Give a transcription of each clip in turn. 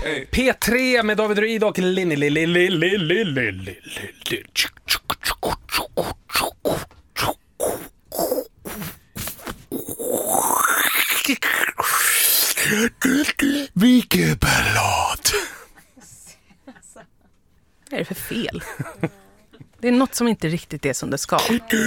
P3 med David Ryd och vilken ballad. Vad är det för fel? Det är något som inte riktigt är som det ska.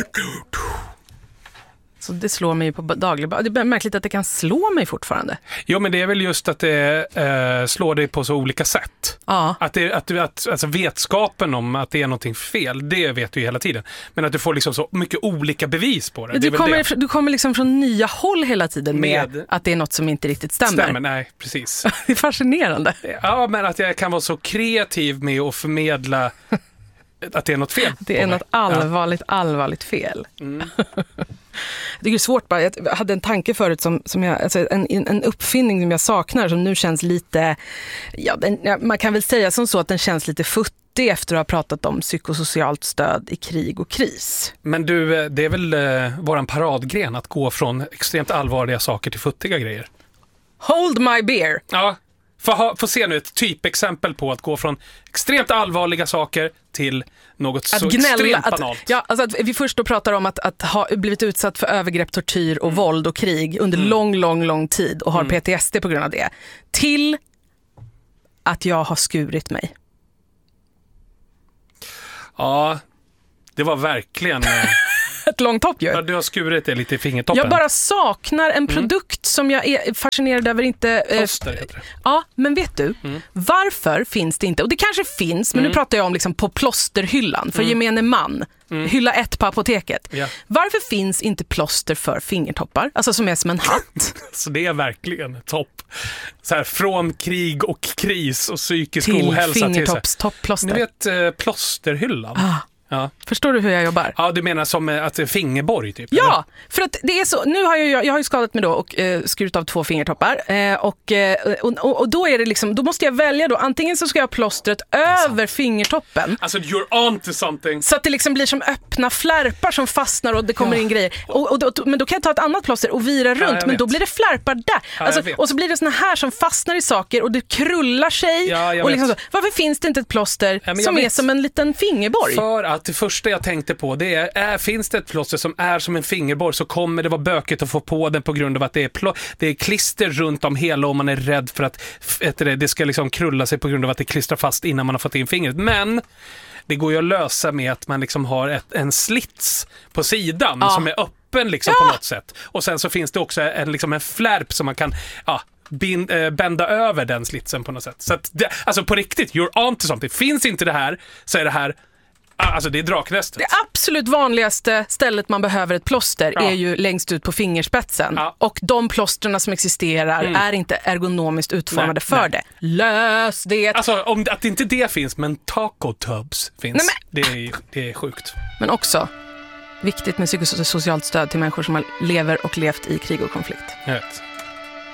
Så det slår mig på daglig basis. Det är märkligt att det kan slå mig fortfarande. Jo, men det är väl just att det slår dig på så olika sätt. Ja. Alltså vetskapen om att det är någonting fel, det vet du ju hela tiden. Men att du får liksom så mycket olika bevis på det. Du kommer liksom från nya håll hela tiden med att det är något som inte riktigt stämmer. Nej, precis. Det är fascinerande. Ja, men att jag kan vara så kreativ med att förmedla att det är något fel. Det är något allvarligt fel. Mm. Det är svårt bara. Jag hade en tanke förut som jag, alltså en uppfinning som jag saknar, som nu känns lite, man kan väl säga som så att den känns lite futtig efter att ha pratat om psykosocialt stöd i krig och kris. Men du, det är väl våran paradgren att gå från extremt allvarliga saker till futtiga grejer. Hold my beer. Ja. Få se nu ett typexempel på att gå från extremt allvarliga saker till något så extremt banalt. Ja, alltså att vi först då pratar om att ha blivit utsatt för övergrepp, tortyr och våld och krig under lång tid och har PTSD på grund av det. Till att jag har skurit mig. Ja, det var verkligen... Ett långt hopp ju. Ja, du har skurit det lite i fingertoppen. Jag bara saknar en produkt som jag är fascinerad över inte... Plåster heter det. Ja, men vet du, varför finns det inte, och det kanske finns, men nu pratar jag om liksom på plåsterhyllan, för gemene man, hylla 1 på apoteket. Ja. Varför finns inte plåster för fingertoppar? Alltså som är som en hatt. Så det är verkligen topp. Så här, från krig och kris och psykisk till ohälsa fingertoppsplåster. Ni vet plåsterhyllan? Ja. Förstår du hur jag jobbar? Ja, du menar som att det är fingerborg typ? Ja, eller? för att det är så. Nu har jag har ju skadat mig då och skurit av 2 fingertoppar. Och då är det liksom, då måste jag välja då. Antingen så ska jag ha plåstret över fingertoppen. Alltså, you're on to something. Så att det liksom blir som öppna flärpar som fastnar och det kommer in grejer. Men då kan jag ta ett annat plåster och vira runt, men då blir det flärpar där. Alltså, och så blir det såna här som fastnar i saker och det krullar sig. Ja, och liksom så. Varför finns det inte ett plåster som är som en liten fingerborg? För att det första jag tänkte på, det är finns det ett plåster som är som en fingerborg, så kommer det vara bökigt att få på den på grund av att det är klister runt om hela och man är rädd för att det ska liksom krulla sig på grund av att det klistrar fast innan man har fått in fingret. Men det går ju att lösa med att man liksom har en slits på sidan som är öppen liksom på något sätt. Och sen så finns det också en flärp som man kan bända över den slitsen på något sätt. Så att alltså på riktigt, you're on to something. Finns inte det här, så är det här. Alltså det är draknästet. Det absolut vanligaste stället man behöver ett plåster är ju längst ut på fingerspetsen. Ja. Och de plåsterna som existerar är inte ergonomiskt utformade för det. Lös det! Alltså att inte det finns, men taco tubs finns. Det är sjukt. Men också viktigt med psykosocialt stöd till människor som lever och levt i krig och konflikt. Jag vet.